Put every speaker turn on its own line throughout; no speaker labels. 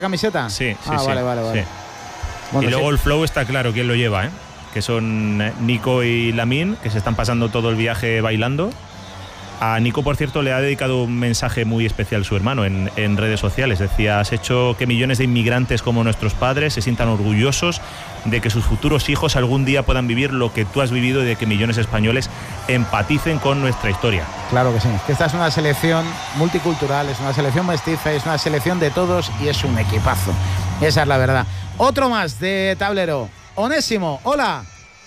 camiseta?
Sí, sí,
vale.
Sí. Bueno, y luego el flow está claro quién lo lleva, que son Nico y Lamine, que se están pasando todo el viaje bailando. A Nico, por cierto, le ha dedicado un mensaje muy especial su hermano en redes sociales. Decía: has hecho que millones de inmigrantes como nuestros padres se sientan orgullosos de que sus futuros hijos algún día puedan vivir lo que tú has vivido y de que millones de españoles empaticen con nuestra historia.
Claro que sí, que esta es una selección multicultural, es una selección mestiza, es una selección de todos y es un equipazo. Esa es la verdad. Otro más de tablero. Onésimo, hola.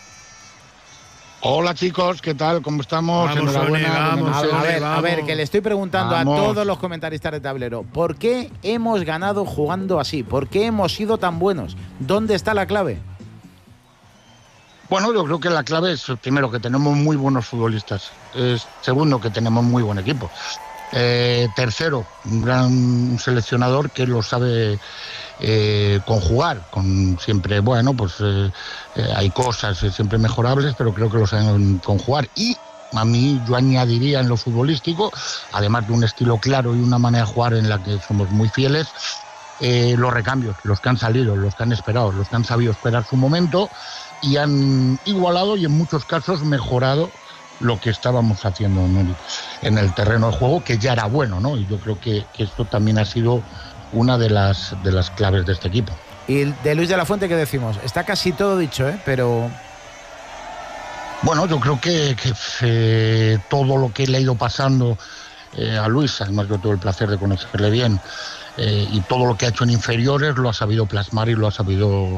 Hola chicos, ¿qué tal? ¿Cómo estamos?
Vamos,
a ver, que le estoy preguntando a todos los comentaristas de tablero, ¿por qué hemos ganado jugando así? ¿Por qué hemos sido tan buenos? ¿Dónde está la clave?
Bueno, yo creo que la clave es, primero, que tenemos muy buenos futbolistas. Segundo, que tenemos muy buen equipo. Tercero, un gran seleccionador que lo sabe conjugar. Siempre, hay cosas siempre mejorables, pero creo que lo saben conjugar. Y a mí yo añadiría en lo futbolístico, además de un estilo claro y una manera de jugar en la que somos muy fieles, los recambios, los que han salido, los que han esperado, los que han sabido esperar su momento y han igualado y en muchos casos mejorado lo que estábamos haciendo en el terreno de juego, que ya era bueno, ¿no? Y yo creo que esto también ha sido una de las claves de este equipo.
Y de Luis de la Fuente, ¿qué decimos? Está casi todo dicho, pero...
Bueno, yo creo que todo lo que le ha ido pasando a Luis, además yo tuve el placer de conocerle bien, y todo lo que ha hecho en inferiores lo ha sabido plasmar y lo ha sabido...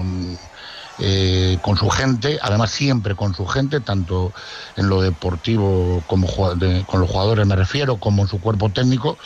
con su gente, además siempre con su gente, tanto en lo deportivo como con los jugadores me refiero, como en su cuerpo técnico,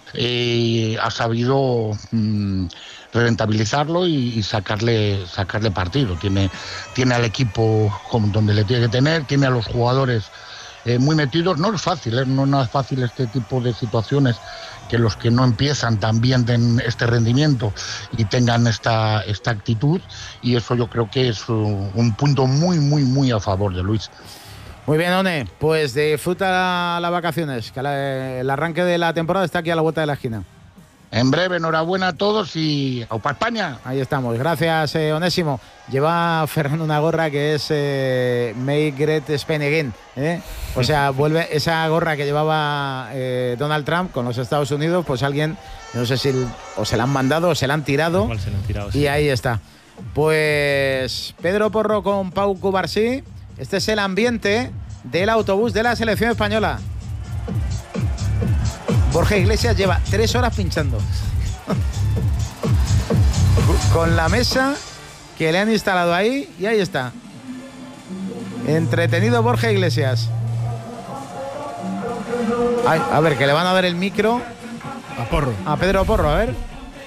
ha sabido rentabilizarlo y sacarle partido. Tiene al equipo donde le tiene que tener, tiene a los jugadores muy metidos. No es fácil, no es nada fácil este tipo de situaciones, que los que no empiezan también den este rendimiento y tengan esta actitud, y eso yo creo que es un punto muy, muy, muy a favor de Luis.
Muy bien, One, pues disfruta las vacaciones, que el arranque de la temporada está aquí a la vuelta de la esquina.
En breve, enhorabuena a todos y ¡aupa España!
Ahí estamos, gracias Onésimo. Lleva Fernando una gorra que es Make Great Spain Again, O sea, vuelve esa gorra que llevaba Donald Trump con los Estados Unidos, pues alguien, no sé si o se la han mandado o se la han tirado,
sí.
Y ahí está. Pues Pedro Porro con Pau Cubarsí, este es el ambiente del autobús de la selección española. Borja Iglesias lleva 3 horas pinchando con la mesa que le han instalado ahí, y ahí está. Entretenido Borja Iglesias. Ay, a ver, que le van a dar el micro
a Porro.
A Pedro Porro, a ver.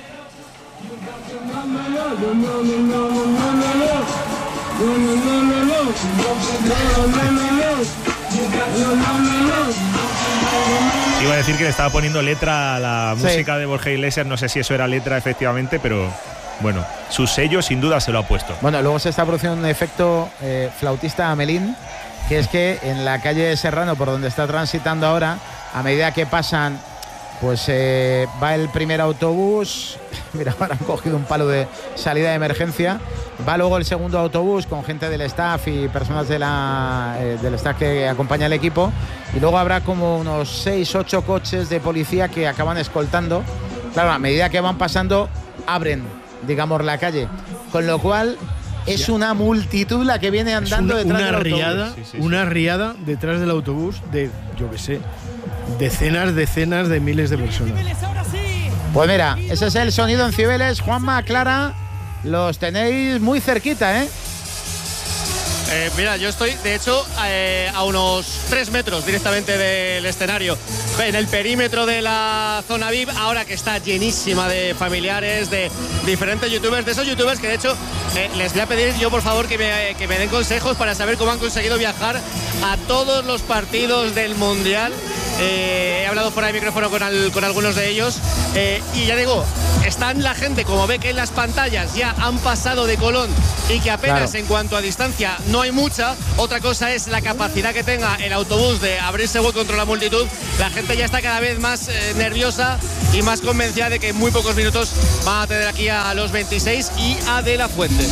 Iba a decir que le estaba poniendo letra a la música de Borja Iglesias, no sé si eso era letra efectivamente, pero bueno, su sello sin duda se lo ha puesto.
Bueno, luego se está produciendo un efecto flautista Amelín, que es que en la calle Serrano, por donde está transitando ahora, a medida que pasan, pues va el primer autobús. Mira, ahora han cogido un palo de salida de emergencia. Va luego el segundo autobús con gente del staff y personas del staff que acompaña al equipo. Y luego habrá como unos 6-8 coches de policía que acaban escoltando. Claro, a medida que van pasando, abren, digamos, la calle. Con lo cual es una multitud la que viene andando detrás del autobús.
Una riada detrás del autobús de, yo qué sé, decenas de miles de personas.
Pues mira, ese es el sonido en Cibeles. Juanma, Clara, los tenéis muy cerquita, ¿eh?
Mira, yo estoy, de hecho, a unos 3 metros directamente del escenario, en el perímetro de la zona VIP, ahora que está llenísima de familiares, de diferentes youtubers, de esos youtubers que de hecho les voy a pedir yo, por favor, que me den consejos para saber cómo han conseguido viajar a todos los partidos del Mundial. He hablado fuera de micrófono con algunos de ellos, y ya digo, están la gente, como ve que en las pantallas ya han pasado de Colón y que apenas en cuanto a distancia no hay mucha. Otra cosa es la capacidad que tenga el autobús de abrirse hueco entre la multitud. La gente ya está cada vez más nerviosa y más convencida de que en muy pocos minutos van a tener aquí a los 26 y a De La Fuente.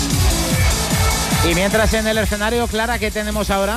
Y mientras en el escenario, Clara, ¿qué tenemos ahora?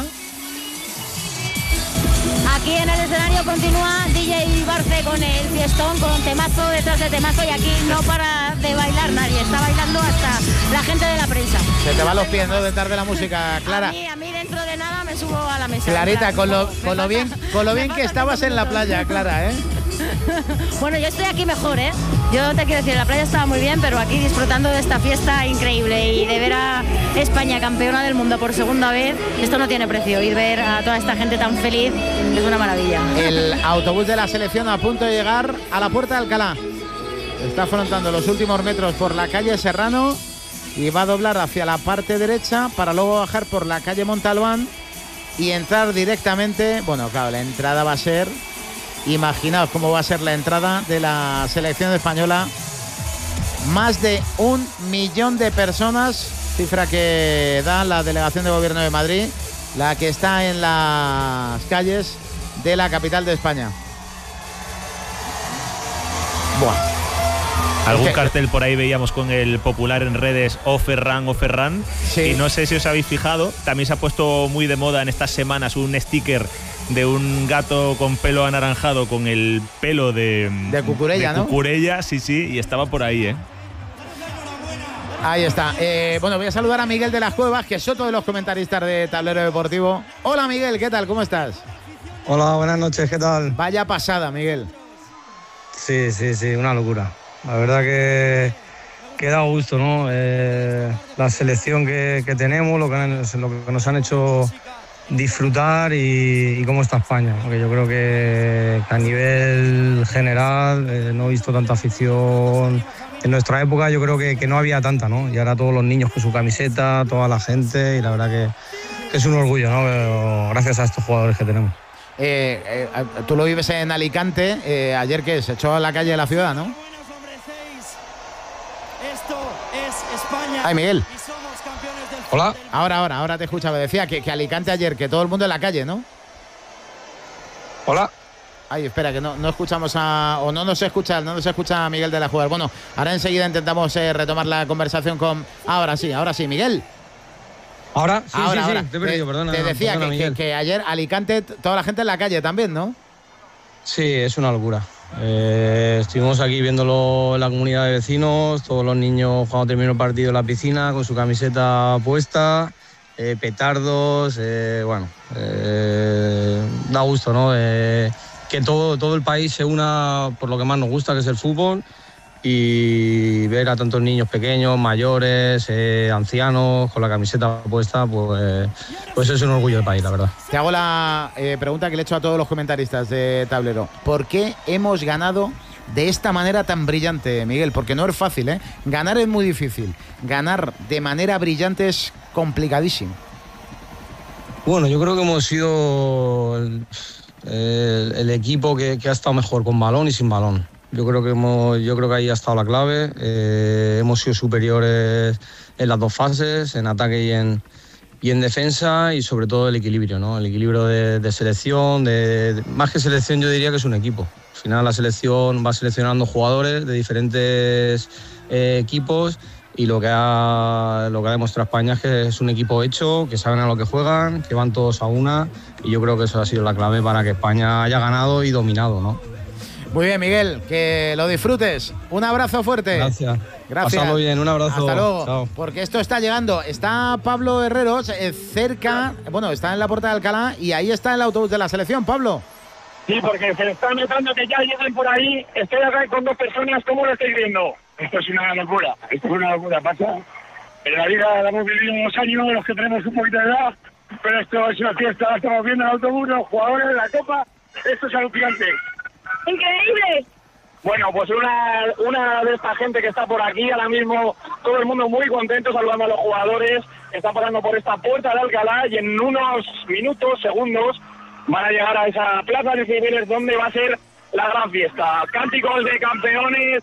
Aquí en el escenario continúa DJ Barce con el fiestón, con temazo detrás de temazo, y aquí no para de bailar nadie, está bailando hasta la gente de la prensa.
Se te van los pies, ¿no?, detrás de la música, Clara.
A mí dentro de nada me subo a la mesa.
Clarita, con lo bien que estabas en la playa, Clara, ¿eh?
Bueno, yo estoy aquí mejor, ¿eh? Yo te quiero decir, la playa estaba muy bien, pero aquí disfrutando de esta fiesta increíble y de ver a España campeona del mundo por segunda vez, esto no tiene precio. Y ver a toda esta gente tan feliz es una maravilla.
El autobús de la selección a punto de llegar a la Puerta de Alcalá. Está afrontando los últimos metros por la calle Serrano y va a doblar hacia la parte derecha para luego bajar por la calle Montalbán y entrar directamente. Bueno, claro, la entrada va a ser... Imaginaos cómo va a ser la entrada de la selección española. Más de 1 millón de personas, cifra que da la Delegación de Gobierno de Madrid, la que está en las calles de la capital de España. Buah.
Algún cartel por ahí veíamos con el popular en redes O Ferran, O Ferran. Sí. Y no sé si os habéis fijado, también se ha puesto muy de moda en estas semanas un sticker de un gato con pelo anaranjado con el pelo de
Cucurella,
¿no? Cucurella, sí, y estaba por ahí, ¿eh?
Ahí está. Bueno, voy a saludar a Miguel de las Cuevas, que es otro de los comentaristas de Tablero Deportivo. Hola, Miguel, ¿qué tal? ¿Cómo estás?
Hola, buenas noches, ¿qué tal?
Vaya pasada, Miguel.
Sí, una locura. La verdad que da gusto, ¿no? La selección que tenemos, lo que nos han hecho disfrutar y cómo está España, porque yo creo que a nivel general no he visto tanta afición. En nuestra época yo creo que no había tanta, ¿no? Y ahora todos los niños con su camiseta, toda la gente, y la verdad que es un orgullo, ¿no? Pero gracias a estos jugadores que tenemos.
Tú lo vives en Alicante, ayer que se echó a la calle de la ciudad, ¿no? Ay, Miguel.
Hola.
Ahora te escuchaba. Decía que Alicante ayer, que todo el mundo en la calle, ¿no?
Hola.
Ay, espera, que no escuchamos o no nos escucha a Miguel de la Cuevas. Bueno, ahora enseguida intentamos retomar la conversación con... Ahora sí, Miguel.
Ahora.
Ahora.
Te he perdido, perdona.
Te decía que ayer Alicante, toda la gente en la calle también, ¿no?
Sí, es una locura. Estuvimos aquí viéndolo en la comunidad de vecinos, todos los niños cuando terminó el partido en la piscina con su camiseta puesta, petardos, da gusto, ¿no? Que todo el país se una por lo que más nos gusta, que es el fútbol, y ver a tantos niños pequeños, mayores, ancianos con la camiseta puesta, pues es un orgullo del país, la verdad.
Te hago la pregunta que le he hecho a todos los comentaristas de Tablero. ¿Por qué hemos ganado de esta manera tan brillante, Miguel? Porque no es fácil, ¿eh? Ganar es muy difícil. Ganar de manera brillante es complicadísimo.
Bueno, yo creo que hemos sido el equipo que ha estado mejor con balón y sin balón. Yo creo que ahí ha estado la clave. Hemos sido superiores en las dos fases, en ataque y en defensa, y sobre todo el equilibrio, ¿no? El equilibrio de selección, más que selección yo diría que es un equipo. Al final la selección va seleccionando jugadores de diferentes equipos, y lo que ha demostrado España es que es un equipo hecho, que saben a lo que juegan, que van todos a una, y yo creo que eso ha sido la clave para que España haya ganado y dominado, ¿no?
Muy bien, Miguel, que lo disfrutes. Un abrazo fuerte.
Gracias. Pasado bien, un abrazo.
Hasta luego.
Chao.
Porque esto está llegando. Está Pablo Herreros cerca, está en la Puerta de Alcalá, y ahí está el autobús de la selección, Pablo.
Sí, porque se está notando que ya llegan por ahí. Estoy acá con 2 personas. ¿Cómo lo estáis viendo? Esto es una locura. Pasa. En la vida la hemos vivido unos años, los que tenemos un poquito de edad, pero esto es una fiesta. Estamos viendo el autobús, los jugadores de la Copa. Esto es alucinante.
¡Increíble!
Bueno, pues una de esta gente que está por aquí, ahora mismo todo el mundo muy contento saludando a los jugadores, están pasando por esta Puerta de Alcalá, y en unos minutos, segundos, van a llegar a esa plaza de civiles donde va a ser la gran fiesta. Cánticos de campeones,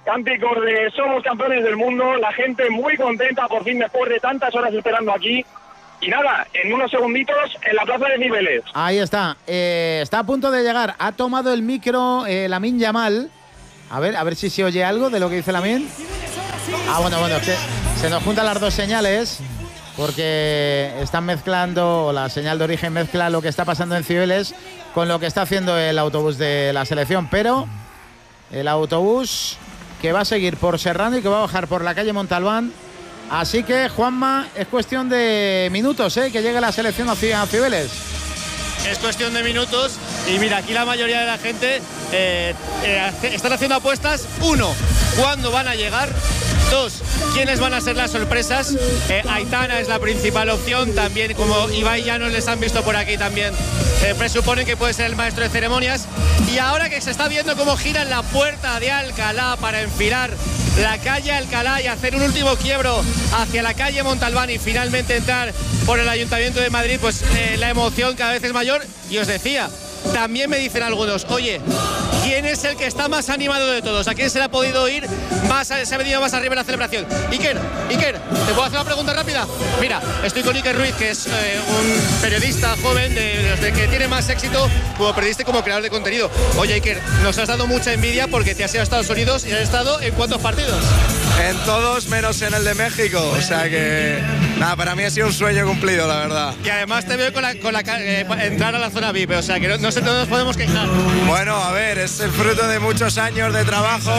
cánticos de somos campeones del mundo, la gente muy contenta por fin después de tantas horas esperando aquí. Y nada, en unos segunditos en la plaza de Cibeles.
Ahí está. Está a punto de llegar. Ha tomado el micro Lamine Yamal. A ver si se oye algo de lo que dice Lamine. Bueno, es que se nos juntan las dos señales porque están mezclando, o la señal de origen mezcla lo que está pasando en Cibeles con lo que está haciendo el autobús de la selección. Pero el autobús que va a seguir por Serrano y que va a bajar por la calle Montalbán. Así que, Juanma, es cuestión de minutos, que llegue la selección a Cibeles.
Es cuestión de minutos y mira, aquí la mayoría de la gente están haciendo apuestas. 1, ¿cuándo van a llegar? 2, ¿quiénes van a ser las sorpresas? Aitana es la principal opción, también como Ibai ya nos les han visto por aquí también. Presuponen que puede ser el maestro de ceremonias. Y ahora que se está viendo cómo giran la puerta de Alcalá para enfilar la calle Alcalá y hacer un último quiebro hacia la calle Montalbán y finalmente entrar por el Ayuntamiento de Madrid, pues la emoción cada vez es mayor. Y os decía, también me dicen algunos, oye, ¿quién es el que está más animado de todos? ¿A quién se le ha podido ir más, se ha venido más arriba en la celebración? Iker, ¿te puedo hacer una pregunta rápida? Mira, estoy con Iker Ruiz, que es un periodista joven de los que tiene más éxito como periodista y como creador de contenido. Oye, Iker, nos has dado mucha envidia porque te has ido a Estados Unidos y has estado ¿en cuántos partidos?
En todos menos en el de México, o sea que nada, para mí ha sido un sueño cumplido, la verdad.
Y además te veo con entrar a la zona VIP, o sea que no nos podemos quejar.
Bueno, a ver, es el fruto de muchos años de trabajo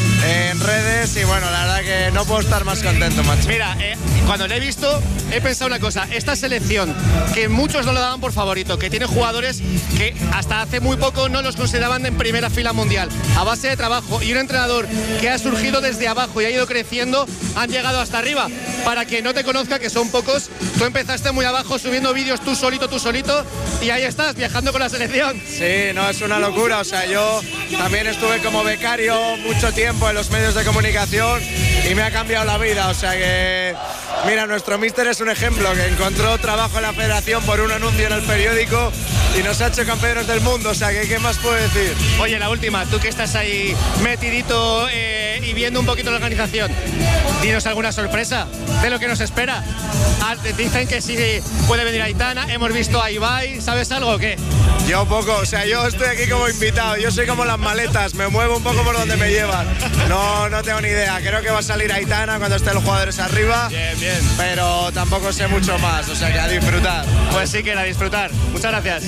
en redes y bueno, la verdad que no puedo estar más contento, macho.
Mira, cuando lo he visto he pensado una cosa, esta selección que muchos no lo daban por favorito, que tiene jugadores que hasta hace muy poco no los consideraban en primera fila mundial, a base de trabajo y un entrenador que ha surgido desde abajo y ha ido creciendo, han llegado hasta arriba. Para que no te conozca, que son pocos, tú empezaste muy abajo subiendo vídeos tú solito y ahí estás, viajando con la selección.
Sí, no, es una locura, o sea, yo también estuve como becario mucho tiempo en los medios de comunicación y me ha cambiado la vida, o sea que, mira, nuestro míster es un ejemplo, que encontró trabajo en la federación por un anuncio en el periódico y nos ha hecho campeones del mundo, o sea que, ¿qué más puedo decir?
Oye, la última, tú que estás ahí metidito y viendo un poquito la organización, dinos alguna sorpresa de lo que nos espera. Dicen que sí puede venir Aitana, hemos visto a Ibai, ¿sabes algo o qué?
Yo poco, o sea, yo estoy aquí como invitado, yo soy como las maletas, me muevo un poco por donde me llevan. No tengo ni idea, creo que va a salir Aitana cuando estén los jugadores arriba.
Bien.
Pero tampoco sé mucho más, o sea que a disfrutar.
Pues sí que a disfrutar, muchas gracias.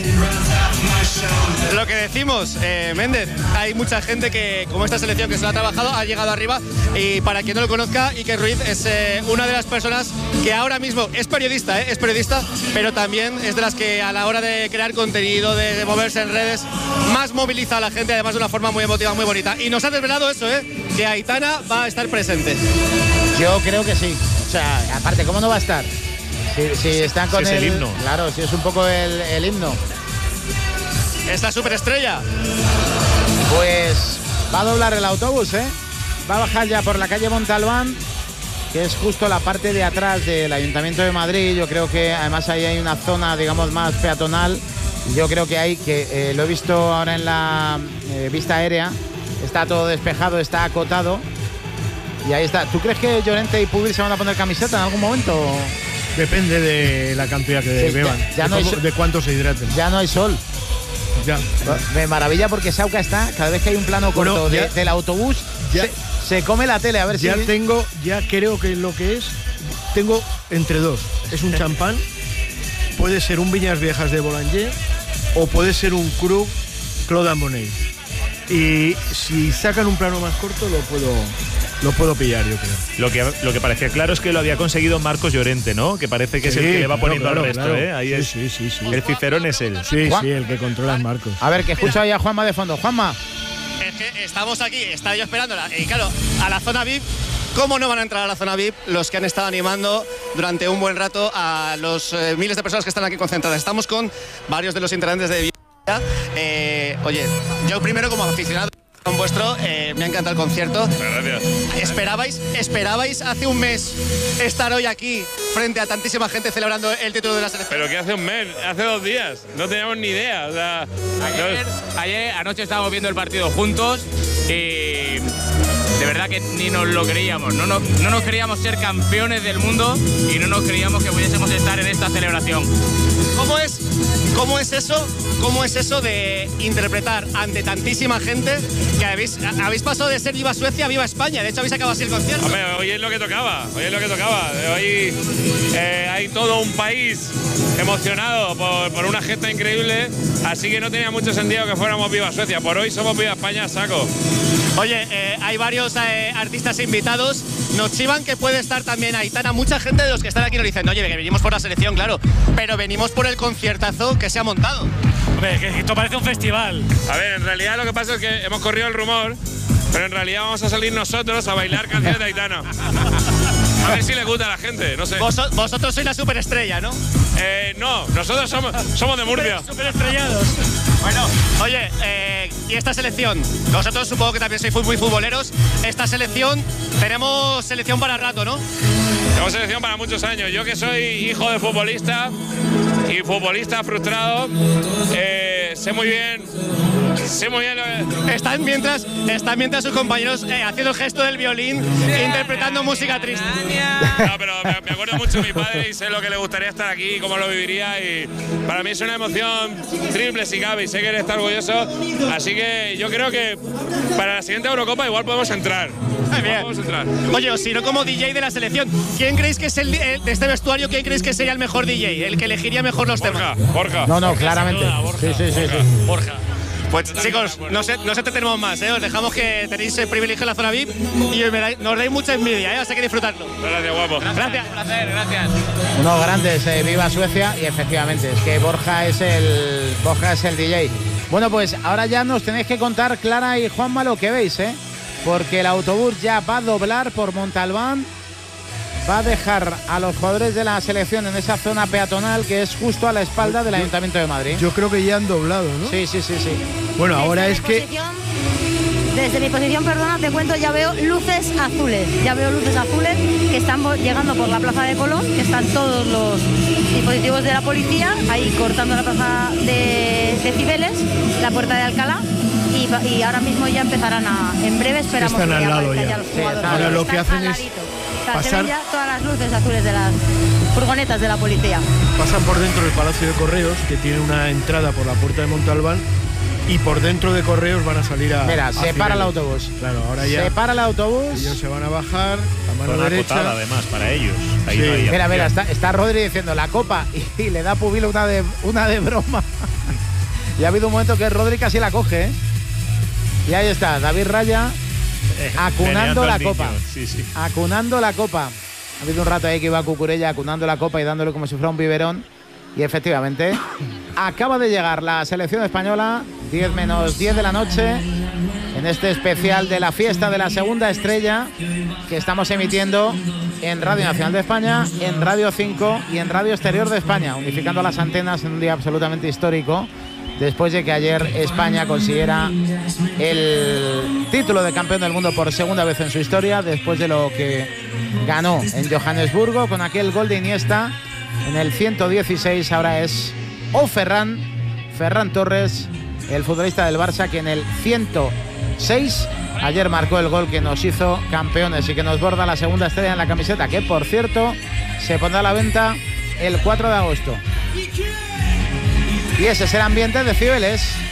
Lo que decimos, Méndez, hay mucha gente que, como esta selección que se lo ha trabajado, ha llegado arriba y para quien no lo conozca, Iker Ruiz es una de las personas que ahora mismo es periodista, pero también es de las que a la hora de crear contenido, de moverse en redes, más moviliza a la gente, además de una forma muy emotiva, muy bonita. Y nos ha desvelado eso, que Aitana va a estar presente.
Yo creo que sí. O sea, aparte, ¿cómo no va a estar? Si están con
es el himno.
Claro, si es un poco el himno.
Esta superestrella.
Pues va a doblar el autobús, Va a bajar ya por la calle Montalbán, que es justo la parte de atrás del Ayuntamiento de Madrid. Yo creo que además ahí hay una zona, digamos, más peatonal. Yo creo que hay, lo he visto ahora en la vista aérea, está todo despejado, está acotado. Y ahí está. ¿Tú crees que Llorente y Pubil se van a poner camiseta en algún momento?
Depende de la cantidad que beban, de cuánto se hidraten.
Ya no hay sol.
Ya.
Me maravilla porque Sauca está, cada vez que hay un plano corto del autobús, se come la tele, a ver
ya si... Ya creo que lo que es, tengo entre dos. Es un champán, puede ser un Viñas Viejas de Boulanger o puede ser un Krug Claude Monet. Y si sacan un plano más corto lo puedo pillar, yo creo.
Lo que parecía claro es que lo había conseguido Marcos Llorente, ¿no? Que parece que es el que le va poniendo al resto,
claro.
Ahí
sí.
El Cicerón es él.
Sí, el que controla es Marcos.
A ver, que escucho ahí a Juanma de fondo. Juanma.
Es que estamos aquí, estaba yo esperándola. Y claro, a la zona VIP, ¿cómo no van a entrar a la zona VIP los que han estado animando durante un buen rato a los miles de personas que están aquí concentradas? Estamos con varios de los integrantes de VIP. Oye, yo primero como aficionado vuestro, me ha encantado el concierto.
Gracias.
¿Esperabais hace un mes estar hoy aquí frente a tantísima gente celebrando el título de la selección?
Pero que hace un mes, hace 2 días, no teníamos ni idea. O sea,
anoche estábamos viendo el partido juntos y de verdad que ni nos lo creíamos. No nos creíamos ser campeones del mundo y no nos creíamos que pudiésemos estar en esta celebración.
¿Cómo es eso de interpretar ante tantísima gente que habéis pasado de ser Viva Suecia a Viva España? De hecho, habéis acabado así el concierto.
Hombre, hoy es lo que tocaba. Hoy hay todo un país emocionado por una gesta increíble, así que no tenía mucho sentido que fuéramos Viva Suecia. Por hoy somos Viva España, saco.
Oye, hay varios artistas invitados. Nos chivan que puede estar también Aitana. Mucha gente de los que están aquí nos dicen, oye, que venimos por la selección, claro, pero venimos por el conciertazo que se ha montado.
Hombre, que esto parece un festival.
A ver, en realidad lo que pasa es que hemos corrido el rumor, pero en realidad vamos a salir nosotros a bailar canciones de Aitana. A ver si le gusta a la gente, no sé.
Vosotros sois la superestrella, ¿no?
No, nosotros somos de Murcia.
Superestrellados. Bueno, oye, ¿y esta selección? Vosotros supongo que también sois muy futboleros. Esta selección, tenemos selección para rato, ¿no?
Tenemos selección para muchos años. Yo que soy hijo de futbolista y futbolista frustrado, sé muy bien.
Están mientras sus compañeros haciendo el gesto del violín, interpretando música triste.
No, pero me acuerdo mucho de mi padre y sé lo que le gustaría estar aquí y cómo lo viviría, y para mí es una emoción triple si cabe y sé que él está orgulloso, así que yo creo que para la siguiente Eurocopa igual podemos entrar.
Oye, o si no, como DJ de la selección, ¿quién creéis que es de este vestuario, quién creéis que sería el mejor DJ, el que elegiría mejor los temas?
Borja.
No, claramente. Sí.
Borja. Pues chicos, no sé tenemos más, os dejamos que tenéis el privilegio en la zona VIP y nos dais mucha envidia, así que disfrutarlo.
Gracias, guapo.
Gracias.
Un placer, gracias.
Unos grandes, Viva Suecia, y efectivamente, es que Borja es el DJ. Bueno, pues ahora ya nos tenéis que contar, Clara y Juanma, lo que veis, porque el autobús ya va a doblar por Montalbán, va a dejar a los jugadores de la selección en esa zona peatonal que es justo a la espalda del Ayuntamiento de Madrid.
Yo creo que ya han doblado, ¿no?
Sí.
Bueno, ahora es que...
Desde mi posición, perdona, te cuento, ya veo luces azules. Que están llegando por la Plaza de Colón, que están todos los dispositivos de la policía ahí cortando la plaza de Cibeles, la puerta de Alcalá. Y ahora mismo ya empezarán en breve esperamos
que
ya
aparezcan
ya los jugadores.
Ahora lo que hacen es
se ven ya todas las luces azules de las furgonetas de la policía.
Pasan por dentro del Palacio de Correos, que tiene una entrada por la puerta de Montalbán, y por dentro de Correos van a salir a...
Mira, se para el autobús.
Claro, ahora ya...
Se para el autobús.
Ellos se van a bajar, a mano derecha.
Acotada, además, para ellos. Ahí
Sí.
no hay
Mira, está Rodri diciendo la copa y le da Pubilo una de broma. Y ha habido un momento que Rodri casi la coge, Y ahí está, David Raya acunando la copa.
Sí.
Acunando la copa. Ha habido un rato ahí que iba Cucurella acunando la copa y dándole como si fuera un biberón. Y efectivamente, acaba de llegar la selección española, 10 menos 10 de la noche, en este especial de la fiesta de la segunda estrella que estamos emitiendo en Radio Nacional de España, en Radio 5 y en Radio Exterior de España, unificando las antenas en un día absolutamente histórico, después de que ayer España consiguiera el título de campeón del mundo por segunda vez en su historia, después de lo que ganó en Johannesburgo con aquel gol de Iniesta en el 116. Ahora es Ferran Torres, el futbolista del Barça, que en el 106 ayer marcó el gol que nos hizo campeones y que nos borda la segunda estrella en la camiseta, que por cierto se pondrá a la venta el 4 de agosto. Y ese es el ambiente de Cibeles.